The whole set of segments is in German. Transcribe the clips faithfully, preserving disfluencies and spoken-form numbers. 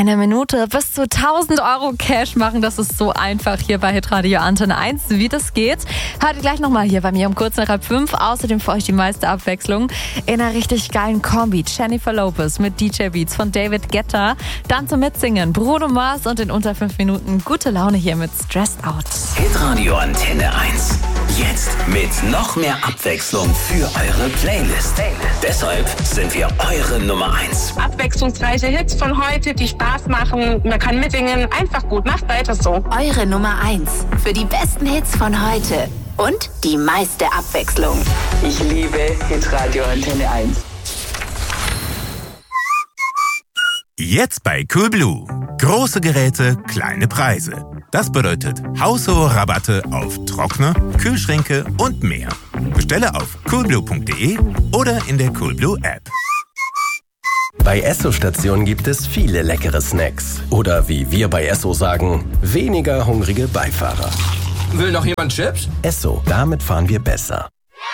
einer Minute bis zu tausend Euro Cash machen. Das ist so einfach hier bei Hitradio Antenne eins. Wie das geht, hört ihr gleich nochmal hier bei mir um kurz nach halb fünf. Außerdem für euch die meiste Abwechslung in einer richtig geilen Kombi. Jennifer Lopez mit D J Beats von David Guetta. Dann zum Mitsingen Bruno Mars und in unter fünf Minuten gute Laune hier mit Stressed Out. Hitradio Antenne eins. Jetzt mit noch mehr Abwechslung für eure Playlist. Deshalb sind wir eure Nummer eins. Abwechslungsreiche Hits von heute, die Spaß machen. Man kann mitsingen. Einfach gut. Macht weiter so. Eure Nummer eins für die besten Hits von heute und die meiste Abwechslung. Ich liebe Hitradio Antenne eins. Jetzt bei Coolblue. Große Geräte, kleine Preise. Das bedeutet haushohe Rabatte auf Trockner, Kühlschränke und mehr. Bestelle auf coolblue punkt de oder in der Coolblue App. Bei Esso-Stationen gibt es viele leckere Snacks. Oder wie wir bei Esso sagen, weniger hungrige Beifahrer. Will noch jemand Chips? Esso, damit fahren wir besser.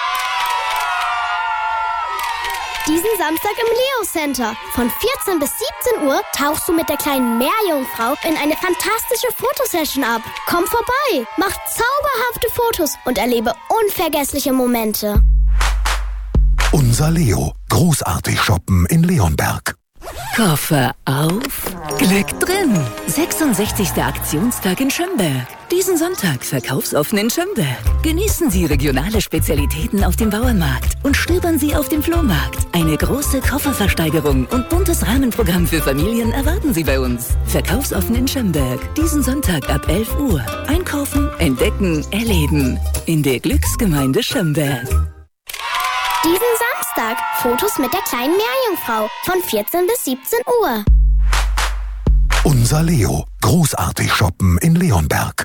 Diesen Samstag im Leo Center. Von vierzehn bis siebzehn Uhr tauchst du mit der kleinen Meerjungfrau in eine fantastische Fotosession ab. Komm vorbei, mach zauberhafte Fotos und erlebe unvergessliche Momente. Unser Leo. Großartig shoppen in Leonberg. Koffer auf, Glück drin. sechsundsechzigster Aktionstag in Schönberg. Diesen Sonntag verkaufsoffen in Schönberg. Genießen Sie regionale Spezialitäten auf dem Bauernmarkt und stöbern Sie auf dem Flohmarkt. Eine große Kofferversteigerung und buntes Rahmenprogramm für Familien erwarten Sie bei uns. Verkaufsoffen in Schönberg. Diesen Sonntag ab elf Uhr. Einkaufen, entdecken, erleben. In der Glücksgemeinde Schönberg. Diesen Samstag Fotos mit der kleinen Meerjungfrau von vierzehn bis siebzehn Uhr. Unser Leo. Großartig shoppen in Leonberg.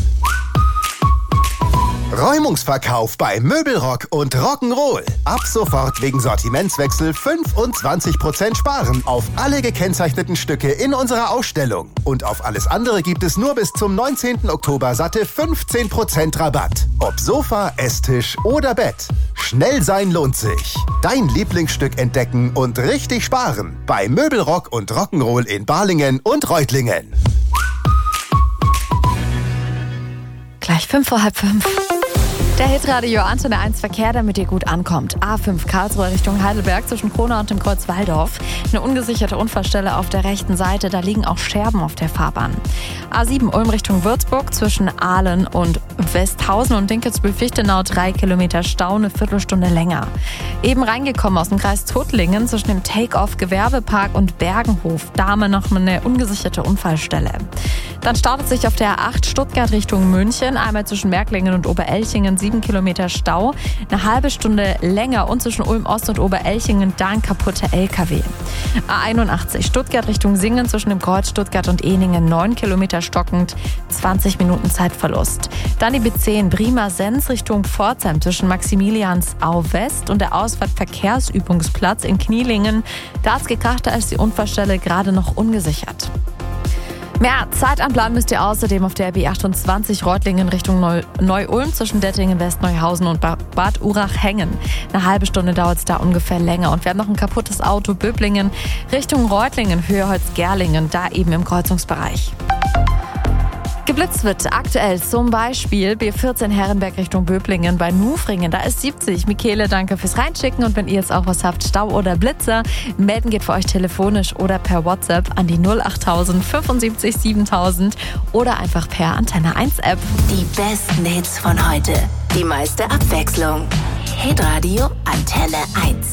Räumungsverkauf bei Möbelrock und Rock'n'Roll. Ab sofort wegen Sortimentswechsel fünfundzwanzig Prozent sparen auf alle gekennzeichneten Stücke in unserer Ausstellung. Und auf alles andere gibt es nur bis zum neunzehnten Oktober satte fünfzehn Prozent Rabatt. Ob Sofa, Esstisch oder Bett. Schnell sein lohnt sich. Dein Lieblingsstück entdecken und richtig sparen. Bei Möbelrock und Rock'n'Roll in Balingen und Reutlingen. Gleich fünf vor halb fünf. Der Hitradio Antenne eins Verkehr, damit ihr gut ankommt. A fünf Karlsruhe Richtung Heidelberg zwischen Kronau und dem Kreuz Walldorf. Eine ungesicherte Unfallstelle auf der rechten Seite, da liegen auch Scherben auf der Fahrbahn. A sieben Ulm Richtung Würzburg zwischen Aalen und Westhausen und Dinkelsbühl-Fichtenau drei Kilometer Stau, eine Viertelstunde länger. Eben reingekommen aus dem Kreis Tuttlingen zwischen dem Take-Off-Gewerbepark und Bergenhof. Da haben wir noch eine ungesicherte Unfallstelle. Dann startet sich auf der A acht Stuttgart Richtung München, einmal zwischen Märklingen und Oberelchingen sieben Kilometer Stau, eine halbe Stunde länger und zwischen Ulm Ost und Oberelchingen da ein kaputter L K W. A einundachtzig Stuttgart Richtung Singen zwischen dem Kreuz Stuttgart und Ehningen neun Kilometer stockend, zwanzig Minuten Zeitverlust. Dann die B zehn Brima-Sens Richtung Pforzheim zwischen Maximiliansau West und der Ausfahrt Verkehrsübungsplatz in Knielingen. Da ist gekracht, als die Unfallstelle gerade noch ungesichert. Mehr Zeitanplan müsst ihr außerdem auf der B achtundzwanzig Reutlingen Richtung Neu- Neu-Ulm zwischen Dettingen, West-Neuhausen und ba- Bad Urach hängen. Eine halbe Stunde dauert es da ungefähr länger. Und wir haben noch ein kaputtes Auto Böblingen Richtung Reutlingen, Höheholz-Gerlingen, da eben im Kreuzungsbereich. Geblitzt wird aktuell zum Beispiel B vierzehn Herrenberg Richtung Böblingen bei Nufringen. Da ist siebzig. Michele, danke fürs Reinschicken. Und wenn ihr jetzt auch was habt, Stau oder Blitzer, melden geht für euch telefonisch oder per WhatsApp an die null achttausend fünfundsiebzig siebentausend oder einfach per Antenne eins App. Die besten Hits von heute. Die meiste Abwechslung. Hitradio Antenne eins.